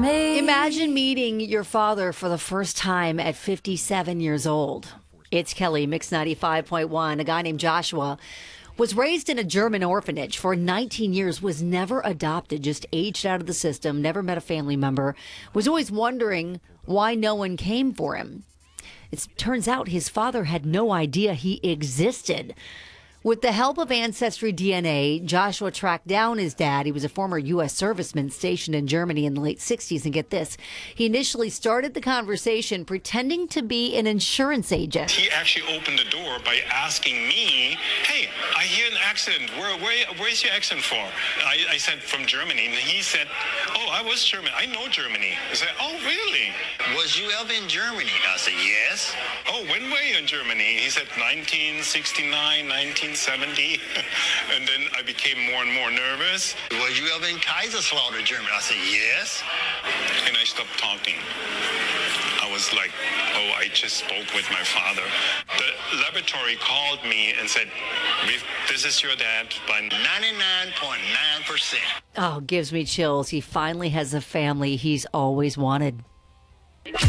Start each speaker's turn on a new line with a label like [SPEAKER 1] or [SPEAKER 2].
[SPEAKER 1] me.
[SPEAKER 2] Imagine meeting your father for the first time at 57 years old. It's Kelly, Mix 95.1. A guy named Joshua was raised in a German orphanage for 19 years, was never adopted, just aged out of the system, never met a family member, was always wondering why no one came for him. It turns out his father had no idea he existed. With the help of Ancestry DNA, Joshua tracked down his dad. He was a former U.S. serviceman stationed in Germany in the late 60s. And get this, he initially started the conversation pretending to be an insurance agent.
[SPEAKER 3] He actually opened the door by asking me, hey, I hear an accent. Where's your accent for? I said, from Germany. And he said, oh, I was German. I know Germany. I said, oh, really?
[SPEAKER 4] Was you ever in Germany? I said, yes.
[SPEAKER 3] Oh, when were you in Germany? He said, 1969, 1970. And then I became more and more nervous.
[SPEAKER 4] Was you ever in Kaiserslautern, Germany? I said, yes.
[SPEAKER 3] And I stopped talking. I was like, oh, I just spoke with my father. The laboratory called me and said, this is your dad by
[SPEAKER 4] 99.9%.
[SPEAKER 2] Oh, gives me chills. He finally has a family he's always wanted.